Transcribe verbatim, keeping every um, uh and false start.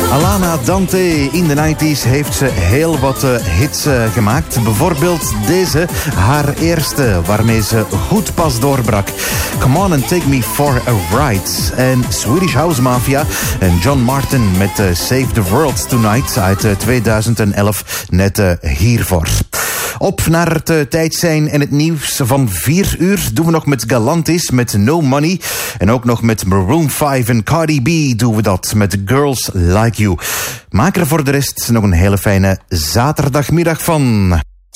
Alana Dante, in de nineties heeft ze heel wat uh, hits uh, gemaakt. Bijvoorbeeld deze, haar eerste, waarmee ze goed pas doorbrak. Come On and Take Me For A Ride. En Swedish House Mafia en John Martin met uh, Save the World Tonight uit uh, tweeduizend elf, net uh, hiervoor. Op naar het uh, tijd zijn en het nieuws van vier uur doen we nog met Galantis met No Money. En ook nog met Maroon vijf en Cardi B doen we dat met Girls Like You. Maak er voor de rest nog een hele fijne zaterdagmiddag van.